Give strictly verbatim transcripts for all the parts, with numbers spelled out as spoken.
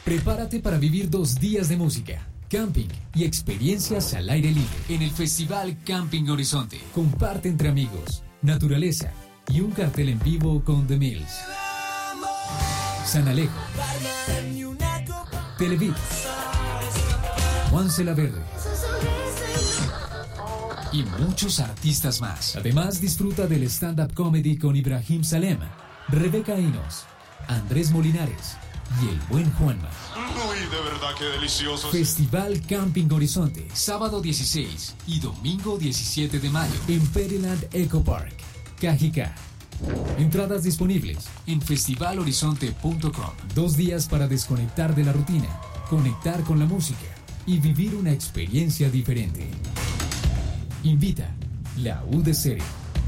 Prepárate para vivir dos días de música, camping y experiencias al aire libre en el Festival Camping Horizonte. Comparte entre amigos, naturaleza y un cartel en vivo con The Mills, San Alejo, Televid, Juan La Verde y muchos artistas más. Además, disfruta del stand-up comedy con Ibrahim Salem, Rebeca Inos, Andrés Molinares y el buen Juanma. Uy, de verdad que delicioso. Festival Camping Horizonte, sábado dieciséis y domingo diecisiete de mayo en Peryland Eco Park, Cajicá. Entradas disponibles en festival horizonte punto com. Dos días para desconectar de la rutina, conectar con la música y vivir una experiencia diferente. Invita la U de Serie.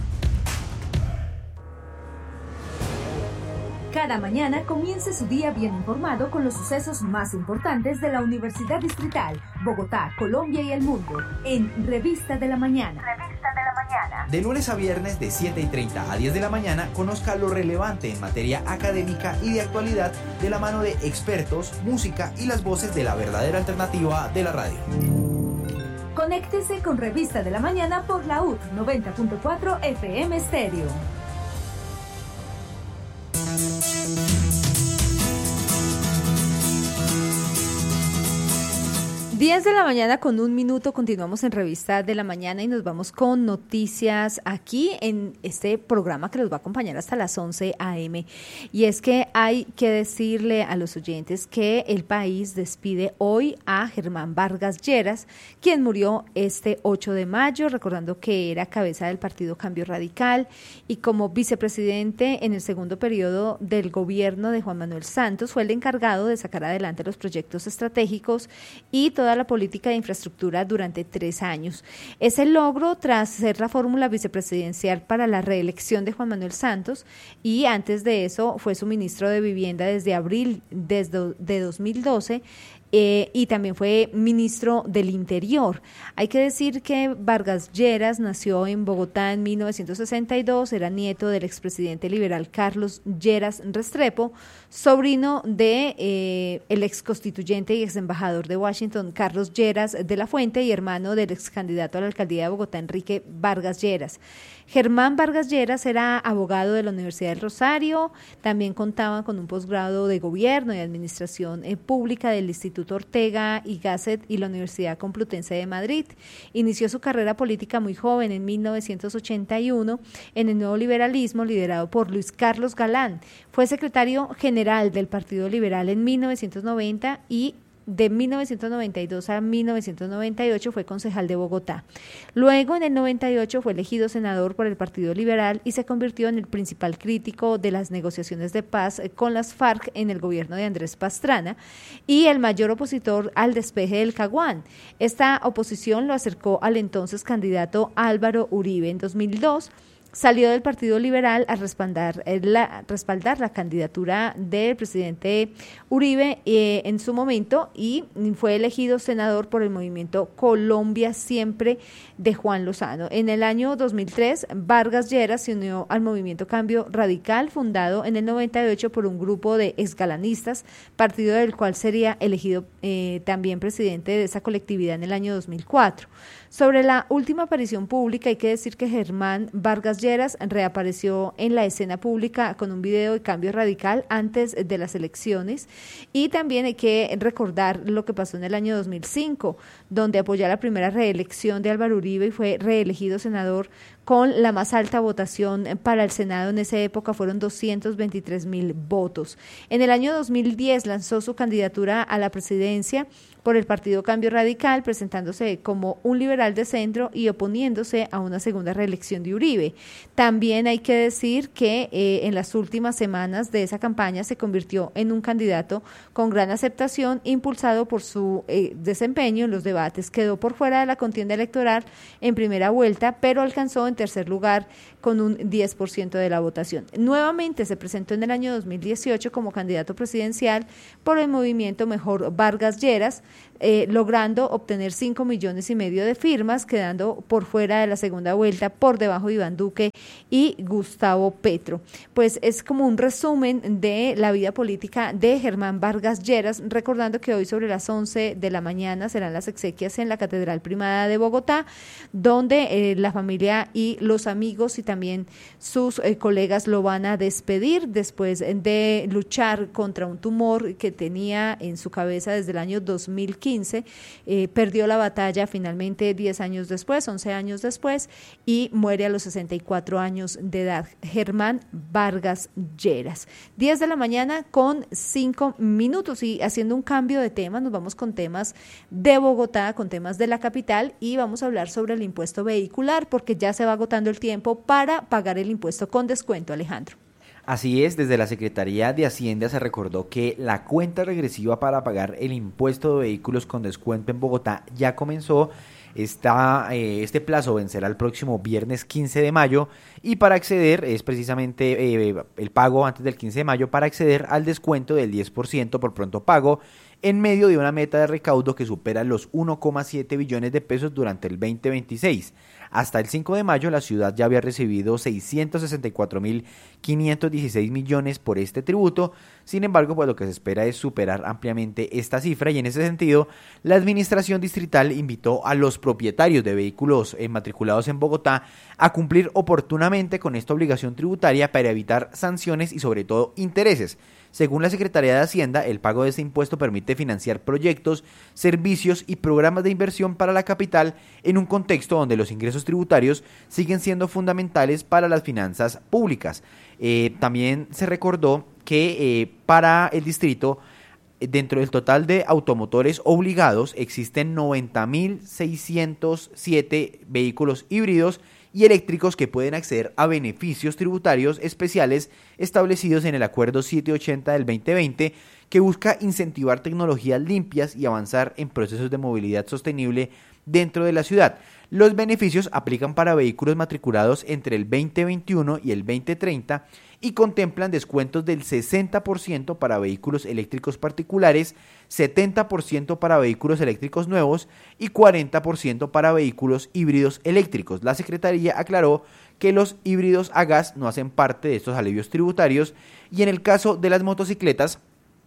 Cada mañana comience su día bien informado con los sucesos más importantes de la Universidad Distrital, Bogotá, Colombia y el mundo, en Revista de la Mañana. Revista de la Mañana. De lunes a viernes de siete y treinta a diez de la mañana, conozca lo relevante en materia académica y de actualidad de la mano de expertos, música y las voces de la verdadera alternativa de la radio. Conéctese con Revista de la Mañana por la U T noventa punto cuatro F M Stereo. diez de la mañana con un minuto, continuamos en Revista de la Mañana y nos vamos con noticias aquí en este programa que los va a acompañar hasta las once a eme. Y es que hay que decirle a los oyentes que el país despide hoy a Germán Vargas Lleras, quien murió este ocho de mayo, recordando que era cabeza del partido Cambio Radical y como vicepresidente en el segundo periodo del gobierno de Juan Manuel Santos, fue el encargado de sacar adelante los proyectos estratégicos y todo la política de infraestructura durante tres años. Ese logro tras ser la fórmula vicepresidencial para la reelección de Juan Manuel Santos y antes de eso fue su ministro de Vivienda desde abril desde de dos mil doce. Eh, y también fue ministro del Interior. Hay que decir que Vargas Lleras nació en Bogotá en mil novecientos sesenta y dos, era nieto del expresidente liberal Carlos Lleras Restrepo, sobrino de eh, el ex constituyente y ex embajador de Washington Carlos Lleras de la Fuente y hermano del ex candidato a la alcaldía de Bogotá Enrique Vargas Lleras. Germán Vargas Lleras era abogado de la Universidad del Rosario, también contaba con un posgrado de Gobierno y Administración eh, Pública del Instituto Ortega y Gasset y la Universidad Complutense de Madrid. Inició su carrera política muy joven, en mil novecientos ochenta y uno, en el Nuevo Liberalismo, liderado por Luis Carlos Galán. Fue secretario general del Partido Liberal en mil novecientos noventa y de mil novecientos noventa y dos a mil novecientos noventa y ocho fue concejal de Bogotá. Luego, en el noventa y ocho, fue elegido senador por el Partido Liberal y se convirtió en el principal crítico de las negociaciones de paz con las FARC en el gobierno de Andrés Pastrana y el mayor opositor al despeje del Caguán. Esta oposición lo acercó al entonces candidato Álvaro Uribe. En dos mil dos, salió del Partido Liberal a respaldar la, respaldar la candidatura del presidente Uribe eh, en su momento y fue elegido senador por el movimiento Colombia Siempre de Juan Lozano. En el año dos mil tres, Vargas Lleras se unió al movimiento Cambio Radical, fundado en el noventa y ocho por un grupo de exgalanistas, partido del cual sería elegido eh, también presidente de esa colectividad en el año dos mil cuatro. Sobre la última aparición pública, hay que decir que Germán Vargas Lleras reapareció en la escena pública con un video de Cambio Radical antes de las elecciones y también hay que recordar lo que pasó en el año dos mil cinco, donde apoyó la primera reelección de Álvaro Uribe y fue reelegido senador con la más alta votación para el Senado en esa época, fueron doscientos veintitrés mil votos. En el año dos mil diez lanzó su candidatura a la presidencia por el Partido Cambio Radical, presentándose como un liberal de centro y oponiéndose a una segunda reelección de Uribe. También hay que decir que eh, en las últimas semanas de esa campaña se convirtió en un candidato con gran aceptación, impulsado por su eh, desempeño en los debates. Quedó por fuera de la contienda electoral en primera vuelta, pero alcanzó en tercer lugar con un diez por ciento de la votación. Nuevamente se presentó en el año dos mil dieciocho como candidato presidencial por el movimiento Mejor Vargas Lleras, eh, logrando obtener cinco millones y medio de firmas, quedando por fuera de la segunda vuelta por debajo de Iván Duque y Gustavo Petro. Pues es como un resumen de la vida política de Germán Vargas Lleras, recordando que hoy sobre las once de la mañana serán las exequias en la Catedral Primada de Bogotá, donde eh, la familia y los amigos y también sus eh, colegas lo van a despedir después de luchar contra un tumor que tenía en su cabeza desde el año dos mil quince. Eh, perdió la batalla finalmente diez años después, once años después, y muere a los sesenta y cuatro años de edad. Germán Vargas Lleras. diez de la mañana con cinco minutos, y haciendo un cambio de tema, nos vamos con temas de Bogotá, con temas de la capital, y vamos a hablar sobre el impuesto vehicular, porque ya se va agotando el tiempo para pagar el impuesto con descuento, Alejandro. Así es, desde la Secretaría de Hacienda se recordó que la cuenta regresiva para pagar el impuesto de vehículos con descuento en Bogotá ya comenzó. Está, eh, este plazo vencerá el próximo viernes quince de mayo, y para acceder es precisamente eh, el pago antes del quince de mayo para acceder al descuento del diez por ciento por pronto pago, en medio de una meta de recaudo que supera los uno coma siete billones de pesos durante el veinte veintiséis. Hasta el cinco de mayo la ciudad ya había recibido seiscientos sesenta y cuatro mil quinientos dieciséis millones por este tributo. Sin embargo, pues lo que se espera es superar ampliamente esta cifra, y en ese sentido la administración distrital invitó a los propietarios de vehículos matriculados en Bogotá a cumplir oportunamente con esta obligación tributaria para evitar sanciones y sobre todo intereses. Según la Secretaría de Hacienda, el pago de este impuesto permite financiar proyectos, servicios y programas de inversión para la capital en un contexto donde los ingresos tributarios siguen siendo fundamentales para las finanzas públicas. Eh, también se recordó que eh, para el distrito, dentro del total de automotores obligados, existen noventa mil seiscientos siete vehículos híbridos y eléctricos que pueden acceder a beneficios tributarios especiales establecidos en el Acuerdo setecientos ochenta del veinte veinte, que busca incentivar tecnologías limpias y avanzar en procesos de movilidad sostenible dentro de la ciudad. Los beneficios aplican para vehículos matriculados entre el veinte veintiuno y el veinte treinta y contemplan descuentos del sesenta por ciento para vehículos eléctricos particulares, setenta por ciento para vehículos eléctricos nuevos y cuarenta por ciento para vehículos híbridos eléctricos. La Secretaría aclaró que los híbridos a gas no hacen parte de estos alivios tributarios, y en el caso de las motocicletas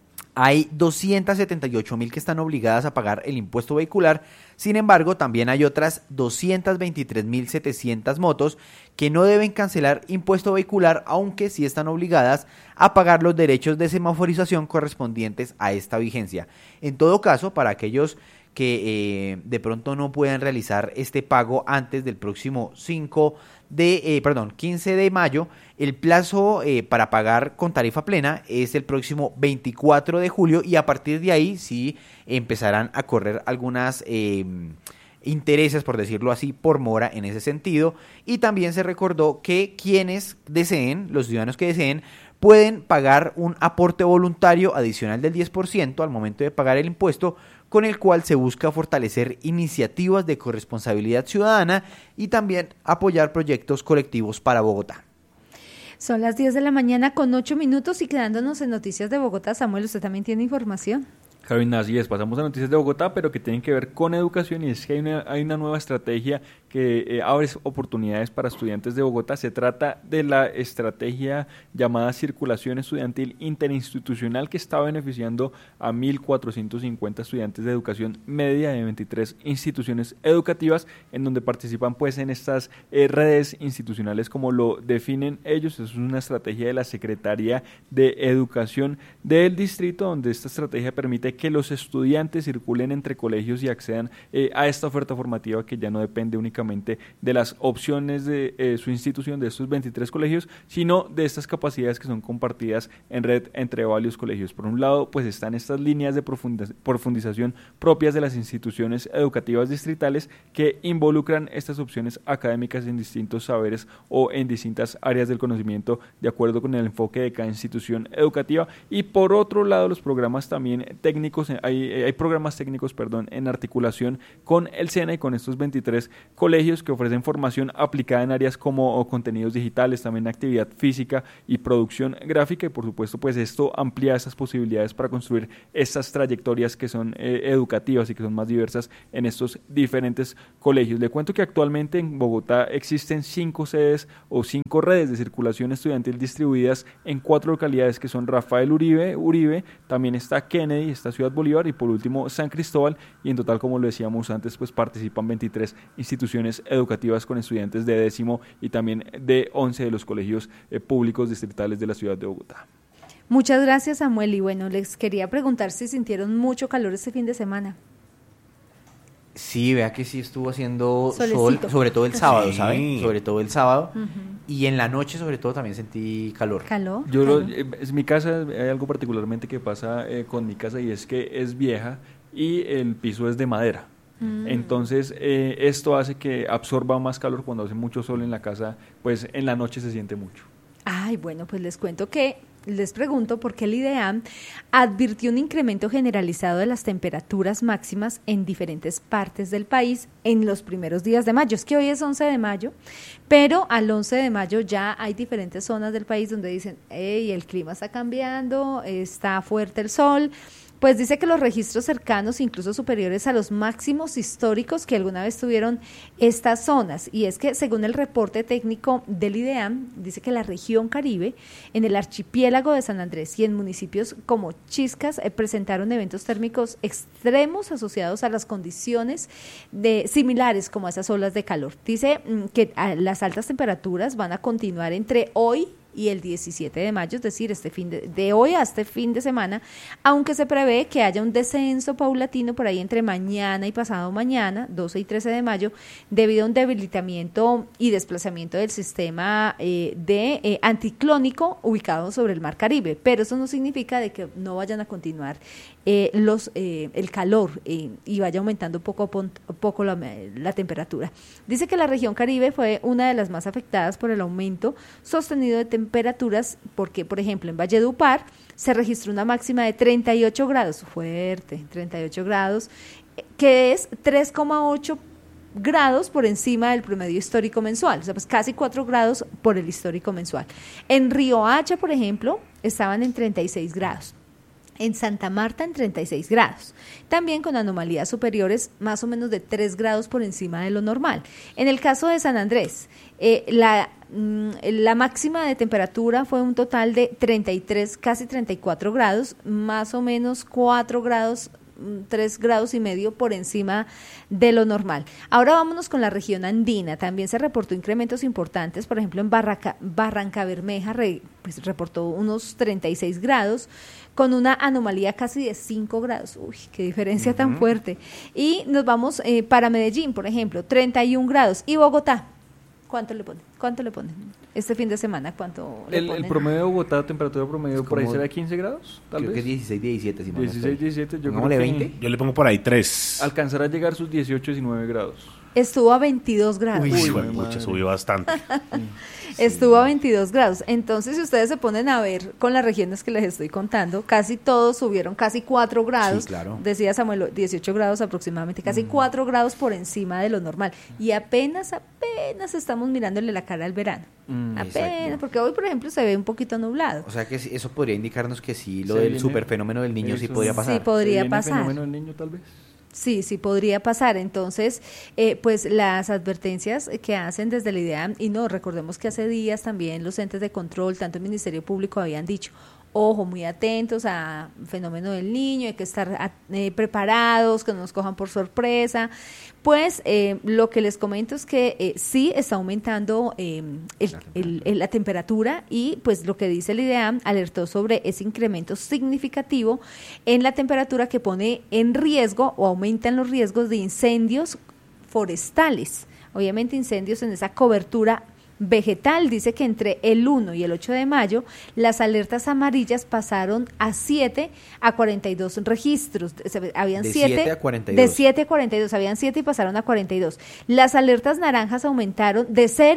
hay doscientas setenta y ocho mil que están obligadas a pagar el impuesto vehicular. Sin embargo, también hay otras doscientas veintitrés mil setecientas motos que no deben cancelar impuesto vehicular, aunque sí están obligadas a pagar los derechos de semaforización correspondientes a esta vigencia. En todo caso, para aquellos que eh, de pronto no puedan realizar este pago antes del próximo cinco de, eh, perdón, quince de mayo, el plazo eh, para pagar con tarifa plena es el próximo veinticuatro de julio, y a partir de ahí sí empezarán a correr algunas eh, intereses, por decirlo así, por mora en ese sentido. Y también se recordó que quienes deseen, los ciudadanos que deseen, pueden pagar un aporte voluntario adicional del diez por ciento al momento de pagar el impuesto, con el cual se busca fortalecer iniciativas de corresponsabilidad ciudadana y también apoyar proyectos colectivos para Bogotá. Son las diez de la mañana con ocho minutos, y quedándonos en Noticias de Bogotá, Samuel, ¿usted también tiene información? Carolina, así es, pasamos a Noticias de Bogotá, pero que tienen que ver con educación, y es que hay una, hay una nueva estrategia que eh, abre oportunidades para estudiantes de Bogotá. Se trata de la estrategia llamada Circulación Estudiantil Interinstitucional, que está beneficiando a mil cuatrocientos cincuenta estudiantes de educación media de veintitrés instituciones educativas, en donde participan pues en estas eh, redes institucionales, como lo definen ellos. Es una estrategia de la Secretaría de Educación del distrito, donde esta estrategia permite que los estudiantes circulen entre colegios y accedan eh, a esta oferta formativa, que ya no depende únicamente de las opciones de eh, su institución, de estos veintitrés colegios, sino de estas capacidades que son compartidas en red entre varios colegios. Por un lado, pues están estas líneas de profundización propias de las instituciones educativas distritales, que involucran estas opciones académicas en distintos saberes o en distintas áreas del conocimiento, de acuerdo con el enfoque de cada institución educativa. Y por otro lado, los programas también técnicos técnicos, hay, hay programas técnicos, perdón, en articulación con el SENA y con estos veintitrés colegios que ofrecen formación aplicada en áreas como contenidos digitales, también actividad física y producción gráfica, y por supuesto pues esto amplía esas posibilidades para construir estas trayectorias que son eh, educativas y que son más diversas en estos diferentes colegios. Le cuento que actualmente en Bogotá existen cinco sedes o cinco redes de circulación estudiantil distribuidas en cuatro localidades que son Rafael Uribe, Uribe, también está Kennedy, está Ciudad Bolívar y por último San Cristóbal, y en total, como lo decíamos antes, pues participan veintitrés instituciones educativas con estudiantes de décimo y también de once de los colegios eh, públicos distritales de la ciudad de Bogotá. Muchas gracias, Samuel, y bueno, les quería preguntar si sintieron mucho calor este fin de semana. Sí, vea que sí estuvo haciendo Solecito. sol, sobre todo el sábado, Sí. ¿saben? Sobre todo el sábado. Uh-huh. Y en la noche, sobre todo, también sentí calor. ¿Calor? Yo lo, Calor. eh, es mi casa, hay algo particularmente que pasa eh, con mi casa y es que es vieja y el piso es de madera. Mm. Entonces eh, esto hace que absorba más calor cuando hace mucho sol en la casa, pues en la noche se siente mucho. Ay, bueno, pues les cuento que, les pregunto por qué el IDEAM advirtió un incremento generalizado de las temperaturas máximas en diferentes partes del país en los primeros días de mayo. Es que hoy es once de mayo, pero al once de mayo ya hay diferentes zonas del país donde dicen, hey, el clima está cambiando, está fuerte el sol. Pues dice que los registros cercanos, incluso superiores a los máximos históricos que alguna vez tuvieron estas zonas. Y es que según el reporte técnico del IDEAM, dice que la región Caribe, en el archipiélago de San Andrés y en municipios como Chiscas, eh, presentaron eventos térmicos extremos asociados a las condiciones de, similares como a esas olas de calor. Dice mm, que a, las altas temperaturas van a continuar entre hoy y el diecisiete de mayo, es decir, este fin de, de hoy a este fin de semana, aunque se prevé que haya un descenso paulatino por ahí entre mañana y pasado mañana, doce y trece de mayo, debido a un debilitamiento y desplazamiento del sistema eh, de eh, anticlónico ubicado sobre el Mar Caribe, pero eso no significa de que no vayan a continuar eh, los eh, el calor eh, y vaya aumentando poco a poco la, la temperatura. Dice que la región Caribe fue una de las más afectadas por el aumento sostenido de temperaturas, porque por ejemplo en Valledupar se registró una máxima de treinta y ocho grados, fuerte, treinta y ocho grados, que es tres coma ocho grados por encima del promedio histórico mensual, o sea, pues casi cuatro grados por el histórico mensual. En Riohacha, por ejemplo, estaban en treinta y seis grados. En Santa Marta en treinta y seis grados, también con anomalías superiores más o menos de tres grados por encima de lo normal. En el caso de San Andrés, eh, la, mm, la máxima de temperatura fue un total de treinta y tres, casi treinta y cuatro grados, más o menos cuatro grados, tres grados y medio por encima de lo normal. Ahora vámonos con la región andina. También se reportó incrementos importantes, por ejemplo en Barranca, Barranca Bermeja re, pues, reportó unos treinta y seis grados, con una anomalía casi de cinco grados. Uy, qué diferencia uh-huh. tan fuerte. Y nos vamos eh, para Medellín, por ejemplo, treinta y un grados. Y Bogotá, ¿cuánto le ponen? ¿Cuánto le ponen? Este fin de semana, ¿cuánto le el, ponen? El promedio de Bogotá, temperatura promedio, Es por ahí como- será quince grados, tal Creo vez. que dieciséis, diecisiete. Si mal no dieciséis, estoy. diecisiete, yo creo Pongámosle que veinte. Yo le pongo por ahí tres. alcanzará a llegar a sus dieciocho, diecinueve grados. Estuvo a veintidós grados. Uy, Uy, hijo de mi pucha, madre. subió bastante. Estuvo a veintidós grados. Entonces, si ustedes se ponen a ver con las regiones que les estoy contando, casi todos subieron casi cuatro grados. Sí, claro. Decía Samuel, dieciocho grados aproximadamente, casi cuatro grados por encima de lo normal. Y apenas, apenas estamos mirándole la cara al verano. Mm, apenas, exacto. porque hoy, por ejemplo, se ve un poquito nublado. O sea que sí, eso podría indicarnos que sí, lo Se del viene- superfenómeno del niño sí eso- podría pasar. Sí, podría ¿Se viene pasar. fenómeno del niño, tal vez? Sí, sí podría pasar. Entonces, eh, pues las advertencias que hacen desde la IDEAM, y no, recordemos que hace días también los entes de control, tanto el Ministerio Público, habían dicho, ojo, muy atentos a fenómeno del niño, hay que estar a- eh, preparados, que no nos cojan por sorpresa. Pues eh, lo que les comento es que eh, sí está aumentando eh, el- el- el- la temperatura y pues lo que dice el IDEAM alertó sobre ese incremento significativo en la temperatura que pone en riesgo o aumentan los riesgos de incendios forestales. Obviamente incendios en esa cobertura vegetal. Dice que entre el uno y el ocho de mayo las alertas amarillas pasaron a siete a cuarenta y dos registros. Se- Habían De siete, siete a cuarenta y de dos. siete a cuarenta y dos, habían siete y pasaron a cuarenta y dos. Las alertas naranjas aumentaron de cero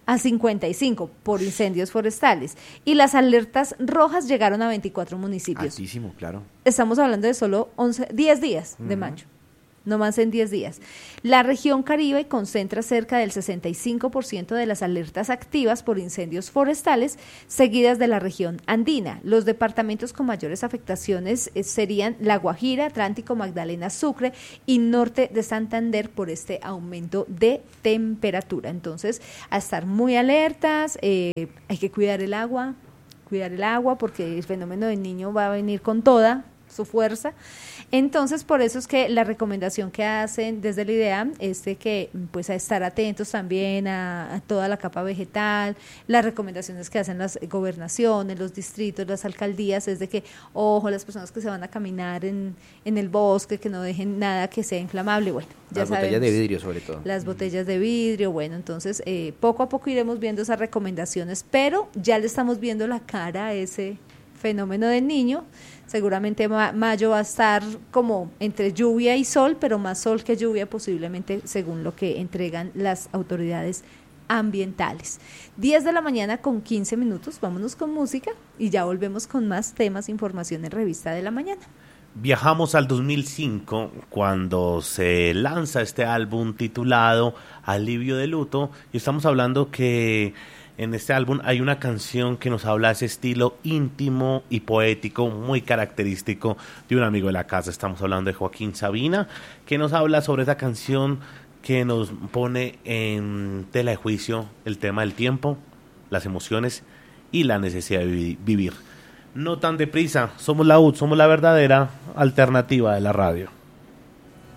a cincuenta y cinco por incendios forestales. Y las alertas rojas llegaron a veinticuatro municipios. Altísimo, claro. Estamos hablando de solo once, diez días de Ujú. mayo. No más en diez días. La región Caribe concentra cerca del sesenta y cinco por ciento de las alertas activas por incendios forestales, seguidas de la región andina. Los departamentos con mayores afectaciones eh, serían La Guajira, Atlántico, Magdalena, Sucre y norte de Santander por este aumento de temperatura. Entonces, a estar muy alertas, eh, hay que cuidar el agua, cuidar el agua porque el fenómeno del Niño va a venir con toda su fuerza. Entonces, por eso es que la recomendación que hacen desde el IDEAM es de que pues a estar atentos también a, a toda la capa vegetal. Las recomendaciones que hacen las gobernaciones, los distritos, las alcaldías es de que, ojo, las personas que se van a caminar en, en el bosque, que no dejen nada que sea inflamable. Bueno, ya Las botellas sabemos, de vidrio sobre todo. las botellas de vidrio, bueno, entonces eh, poco a poco iremos viendo esas recomendaciones, pero ya le estamos viendo la cara a ese fenómeno del Niño. Seguramente ma- mayo va a estar como entre lluvia y sol, pero más sol que lluvia posiblemente según lo que entregan las autoridades ambientales. diez de la mañana con quince minutos, vámonos con música y ya volvemos con más temas, información en Revista de la Mañana. Viajamos al dos mil cinco cuando se lanza este álbum titulado Alivio de Luto y estamos hablando que en este álbum hay una canción que nos habla de ese estilo íntimo y poético muy característico de un amigo de la casa. Estamos hablando de Joaquín Sabina, que nos habla sobre esa canción que nos pone en tela de juicio el tema del tiempo, las emociones y la necesidad de vi- vivir. No tan deprisa, somos la U D, somos la verdadera alternativa de la radio.